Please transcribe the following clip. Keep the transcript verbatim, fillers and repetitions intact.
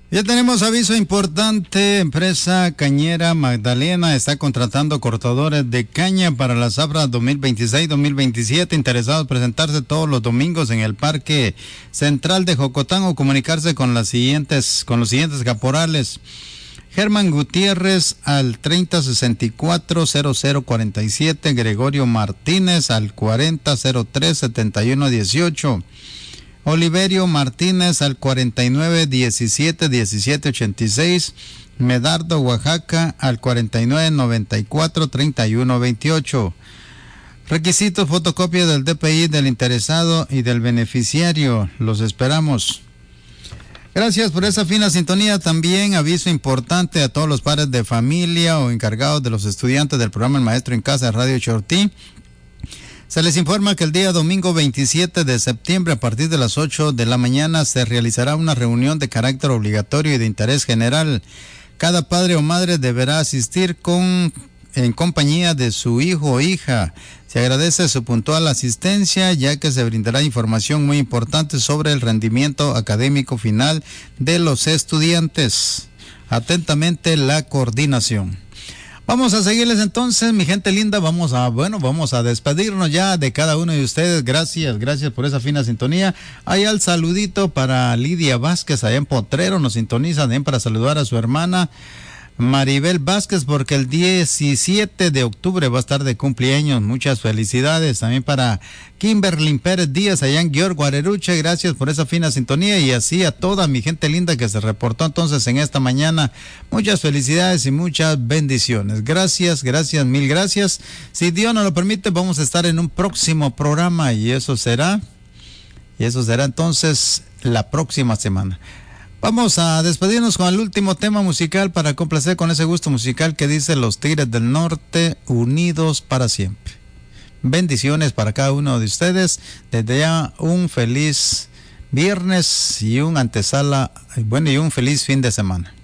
Ya tenemos aviso importante. Empresa cañera Magdalena está contratando cortadores de caña para la zafra dos mil veintiséis dos mil veintisiete. Interesados presentarse todos los domingos en el Parque Central de Jocotán o comunicarse con las siguientes, con los siguientes caporales. Germán Gutiérrez al treinta sesenta y cuatro cero cero cuarenta y siete, Gregorio Martínez al cuarenta cero tres setenta y uno dieciocho. Oliverio Martínez al cuarenta y nueve diecisiete diecisiete ochenta y seis, Medardo Oaxaca al cuarenta y nueve noventa y cuatro treinta y uno veintiocho. Requisitos: fotocopia del D P I del interesado y del beneficiario. Los esperamos. Gracias por esa fina sintonía. También aviso importante a todos los padres de familia o encargados de los estudiantes del programa El Maestro en Casa de Radio Chortí. Se les informa que el día domingo veintisiete de septiembre a partir de las ocho de la mañana se realizará una reunión de carácter obligatorio y de interés general. Cada padre o madre deberá asistir con, en compañía de su hijo o hija. Se agradece su puntual asistencia, ya que se brindará información muy importante sobre el rendimiento académico final de los estudiantes. Atentamente, la coordinación. Vamos a seguirles entonces, mi gente linda. Vamos a, bueno, vamos a despedirnos ya de cada uno de ustedes. Gracias, gracias por esa fina sintonía. Ahí al saludito para Lidia Vázquez, allá en Potrero, nos sintoniza también para saludar a su hermana Maribel Vázquez, porque el diecisiete de octubre va a estar de cumpleaños. Muchas felicidades también para Kimberly Pérez Díaz, allá en Guior Guareruche. Gracias por esa fina sintonía, y así a toda mi gente linda que se reportó entonces en esta mañana. Muchas felicidades y muchas bendiciones. Gracias, gracias, mil gracias. Si Dios nos lo permite, vamos a estar en un próximo programa, y eso será, y eso será entonces la próxima semana. Vamos a despedirnos con el último tema musical para complacer con ese gusto musical que dice Los Tigres del Norte, unidos para siempre. Bendiciones para cada uno de ustedes. Desde ya un feliz viernes y un antesala, bueno, y un feliz fin de semana.